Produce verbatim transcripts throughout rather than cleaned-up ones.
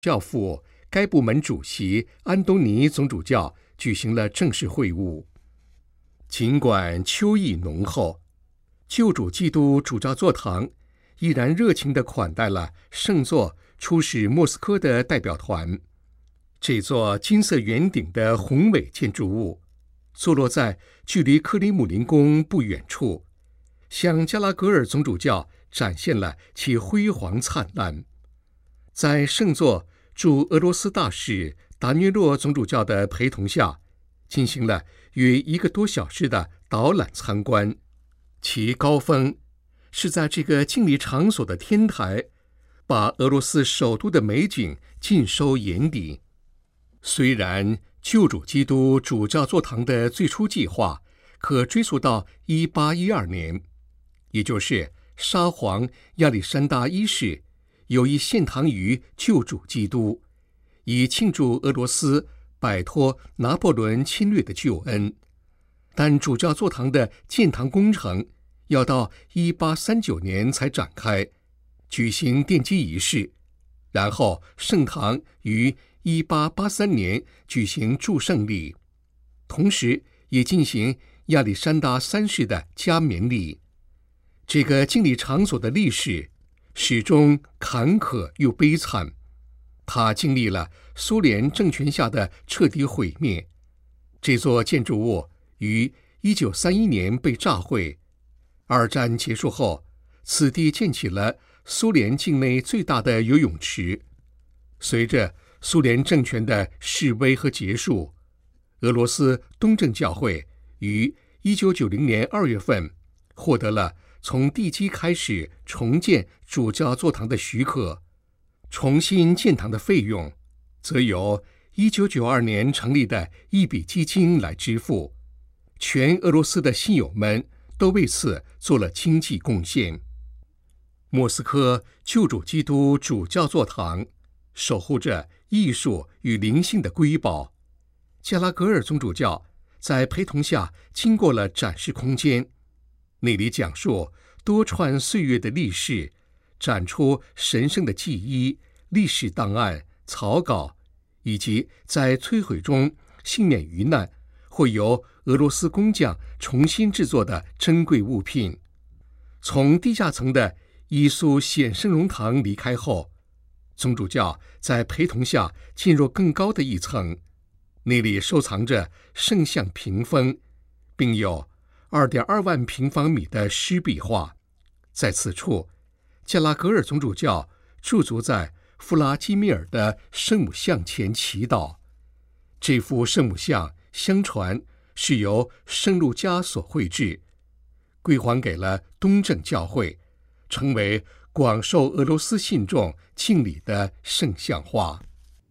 教父该部门主席安东尼总主教举行了正式会晤。尽管秋意浓厚，救主基督主教座堂依然热情地款待了圣座出使莫斯科的代表团。这座金色圆顶的宏伟建筑物坐落在距离克里姆林宫不远处，向加拉格尔总主教展现了其辉煌灿烂。在圣座驻俄罗斯大使达涅洛总主教的陪同下，进行了约一个多小时的导览参观。其高峰是在这个敬礼场所的天台，把俄罗斯首都的美景尽收眼底。虽然救主基督主教座堂的最初计划可追溯到一八一二年，也就是沙皇亚历山大一世有意献堂于救主基督，以庆祝俄罗斯摆脱拿破仑侵略的救恩，但主教座堂的建堂工程要到一八三九年才展开，举行奠基仪式，然后圣堂于一八八三年举行祝圣礼，同时也进行亚历山大三世的加冕礼。这个敬礼场所的历史始终坎坷又悲惨，它经历了苏联政权下的彻底毁灭。这座建筑物于一九三一年被炸毁，二战结束后，此地建起了苏联境内最大的游泳池。随着苏联政权的式微和结束，俄罗斯东正教会于一九九零年二月份获得了从地基开始重建主教座堂的许可，重新建堂的费用则由一九九二年成立的一笔基金来支付。全俄罗斯的信友们都为此做了经济贡献。莫斯科救主基督主教座堂守护着艺术与灵性的瑰宝。加拉格尔总主教在陪同下经过了展示空间，那里讲述多串岁月的历史，展出神圣的记忆、历史档案、草稿，以及在摧毁中幸免于难或由俄罗斯工匠重新制作的珍贵物品。从地下层的伊苏显圣容堂离开后，总主教在陪同下进入更高的一层，那里收藏着圣像屏风，并有 二点二万平方米的湿壁画。在此处，加拉格尔总主教驻足在弗拉基米尔的圣母像前祈祷。这幅圣母像相传是由圣路加所绘制，归还给了东正教会，成为广受俄罗斯信众敬礼的圣像画。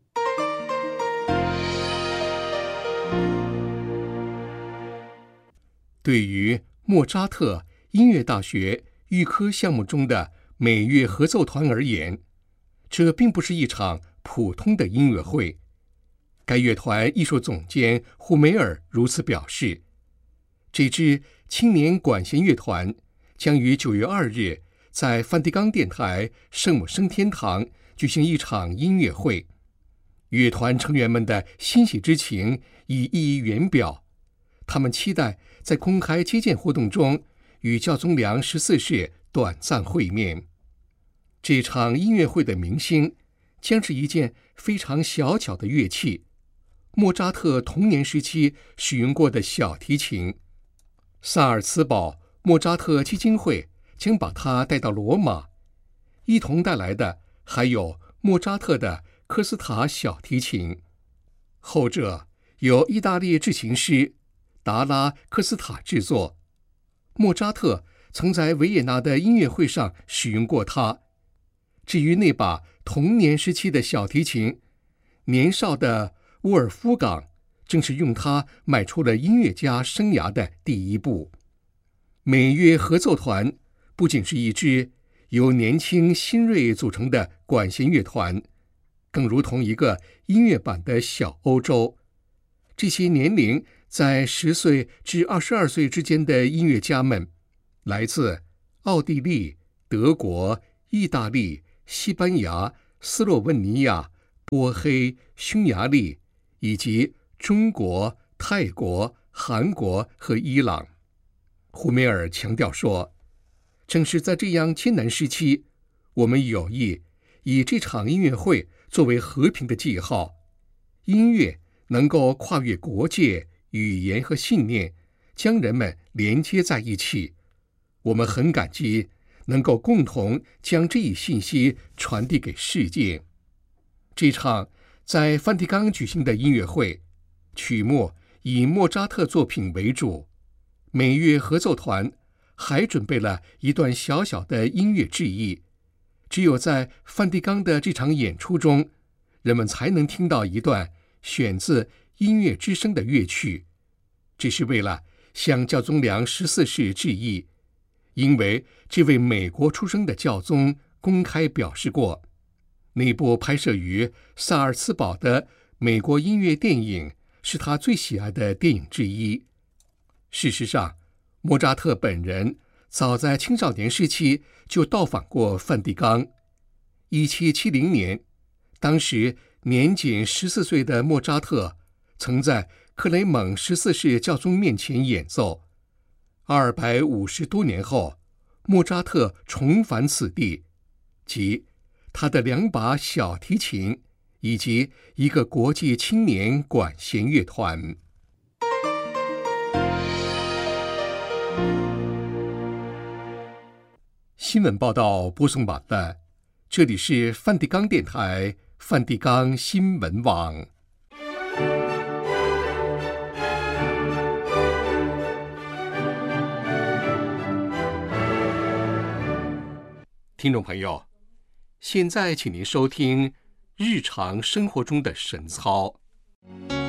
对于莫扎特音乐大学预科项目中的美乐合奏团而言，这并不是一场普通的音乐会。该乐团艺术总监胡梅尔如此表示，这支青年管弦乐团将于九月二日在梵蒂冈电台圣母升天堂举行一场音乐会。乐团成员们的欣喜之情已溢于言表，他们期待在公开接见活动中与教宗良十四世短暂会面。这场音乐会的明星将是一件非常小巧的乐器，莫扎特童年时期使用过的小提琴。萨尔茨堡莫扎特基金会将把它带到罗马，一同带来的还有莫扎特的科斯塔小提琴，后者由意大利制琴师达拉科斯塔制作。莫扎特曾在维也纳的音乐会上使用过它。至于那把童年时期的小提琴，年少的沃尔夫冈正是用它迈出了音乐家生涯的第一步。美乐合奏团不仅是一支由年轻新锐组成的管弦乐团，更如同一个音乐版的小欧洲。这些年龄在十岁至二十二岁之间的音乐家们，来自奥地利、德国、意大利、西班牙、斯洛文尼亚、 波黑、匈牙利以及中国、泰国、韩国和伊朗。胡梅尔强调说，正是在这样艰难时期，我们有意以这场音乐会作为和平的记号。音乐能够跨越国界、语言和信念，将人们连接在一起。我们很感激能够共同将这一信息传递给世界。这场在梵蒂冈举行的音乐会，曲目以莫扎特作品为主，美乐合奏团还准备了一段小小的音乐致意。只有在梵蒂冈的这场演出中，人们才能听到一段选自音乐之声的乐曲。这是为了向教宗良十四世致意，因为这位美国出生的教宗公开表示过，那部拍摄于萨尔茨堡的美国音乐电影是他最喜爱的电影之一。事实上，莫扎特本人早在青少年时期就到访过梵蒂冈。一七七零年，当时年仅十四岁的莫扎特曾在克雷蒙十四世教宗面前演奏。二百五十多年后，莫扎特重返此地，即他的两把小提琴以及一个国际青年管弦乐团。新闻报道播送完了，这里是梵蒂冈电台梵蒂冈新闻网。听众朋友，现在请您收听日常生活中的神操。